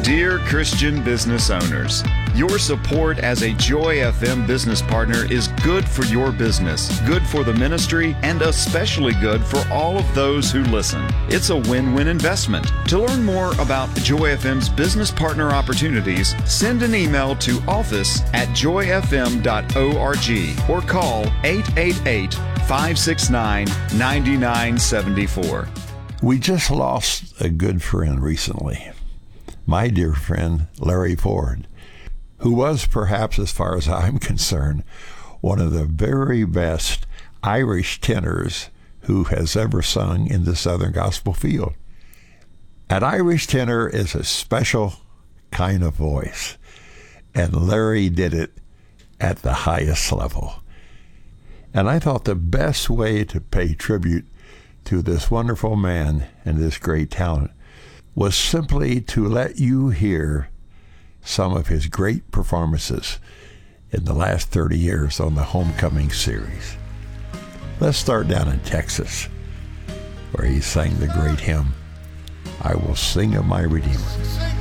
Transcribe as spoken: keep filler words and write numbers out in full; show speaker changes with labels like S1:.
S1: Dear Christian business owners, your support as a Joy F M business partner is good for your business, good for the ministry, and especially good for all of those who listen. It's a win-win investment. To learn more about Joy F M's business partner opportunities, send an email to office at joy f m dot org or call eight eight eight, five six nine, nine nine seven four.
S2: We just lost a good friend recently. My dear friend, Larry Ford, who was perhaps, as far as I'm concerned, one of the very best Irish tenors who has ever sung in the Southern gospel field. An Irish tenor is a special kind of voice, and Larry did it at the highest level. And I thought the best way to pay tribute to this wonderful man and this great talent was simply to let you hear some of his great performances in the last thirty years on the Homecoming series. Let's start down in Texas, where he sang the great hymn, I Will Sing of My Redeemer.